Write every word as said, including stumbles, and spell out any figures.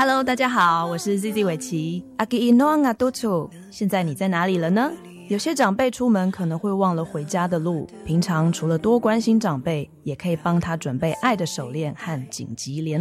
Hello， 大家好，我是 Z Z 伟琪。阿基伊诺阿多楚，现在你在哪里了呢？有些长辈出门可能会忘了回家的路，平常除了多关心长辈，也可以帮他准备爱的手链和紧急联